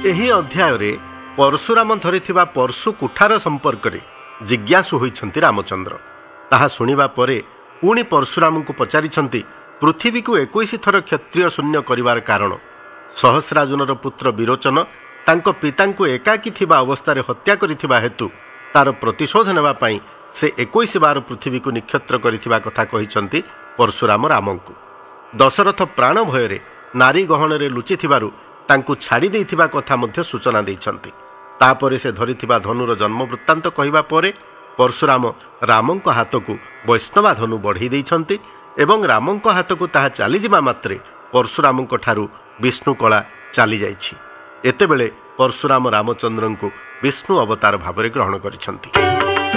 ଏହି ଅଧ୍ୟାୟରେ ପରଶୁରାମ ଧରିଥିବା ପରଶୁ କୁଠାର ସମ୍ପର୍କରେ ଜିଜ୍ଞାସୁ ହୋଇଛନ୍ତି ରାମଚନ୍ଦ୍ର। ତାହା ଶୁଣିବା ପରେ ପୁଣି ପରଶୁରାମଙ୍କୁ ପଚାରିଛନ୍ତି, ପୃଥିବୀକୁ 21 ଥର କ୍ଷତ୍ରିୟ ଶୂନ୍ୟ କରିବାର କାରଣ। ସହସ୍ରାର୍ଜୁନର ପୁତ୍ର ବିରୋଚନ ତାଙ୍କ ପିତାଙ୍କୁ ଏକାକୀ ଥିବା ଅବସ୍ଥାରେ ହତ୍ୟା କରିଥିବା ହେତୁ ତାର ପ୍ରତିଶୋଧ ନେବା ପାଇଁ ସେ 21 ବାର ପୃଥିବୀକୁ ନିକ୍ଷତ୍ର କରିଥିବା କଥା କହିଛନ୍ତି ପରଶୁରାମ ରାମଙ୍କୁ। ଦଶରଥ ପ୍ରାଣ ଭୟରେ ନାରୀ ଗହଣରେ ଲୁଚିଥିବାରୁ ତାଙ୍କୁ ଛାଡ଼ି ଦେଇଥିବା କଥା ମଧ୍ୟ ସୂଚନା ଦେଇଛନ୍ତି। ତାପରେ ସେ ଧରିଥିବା ଧନୁର ଜନ୍ମ ବୃତ୍ତାନ୍ତ କହିବା ପରେ ପରଶୁରାମ ରାମଙ୍କ ହାତକୁ ବୈଷ୍ଣବା ଧନୁ ବଢ଼େଇ ଦେଇଛନ୍ତି ଏବଂ ରାମଙ୍କ ହାତକୁ ତାହା ଚାଲିଯିବା ମାତ୍ରେ ପରଶୁରାମଙ୍କ ଠାରୁ ବିଷ୍ଣୁ କଳା ଚାଲିଯାଇଛି। ଏତେବେଳେ ପରଶୁରାମ ରାମଚନ୍ଦ୍ରଙ୍କୁ ବିଷ୍ଣୁ ଅବତାର ଭାବରେ ଗ୍ରହଣ କରିଛନ୍ତି।